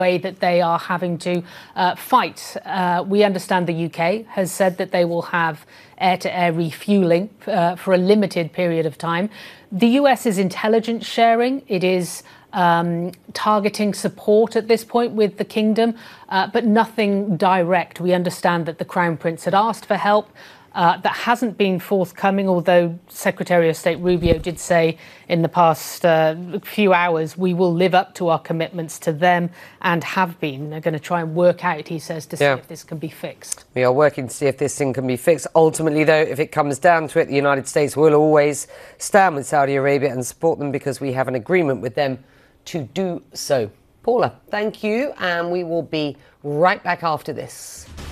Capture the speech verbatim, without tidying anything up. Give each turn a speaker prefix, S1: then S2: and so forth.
S1: way that they are having to uh, fight. Uh, we understand the U K has said that they will have air-to-air refueling uh, for a limited period of time. The U S is intelligence sharing. It is um, targeting support at this point with the kingdom, uh, but nothing direct. We understand that the Crown Prince had asked for help. Uh, that hasn't been forthcoming, although Secretary of State Rubio did say in the past uh, few hours, we will live up to our commitments to them and have been. They're going to try and work out, he says, to see yeah. if this can be fixed.
S2: We are working to see if this thing can be fixed. Ultimately, though, if it comes down to it, the United States will always stand with Saudi Arabia and support them because we have an agreement with them to do so. Paula, thank you, and we will be right back after this.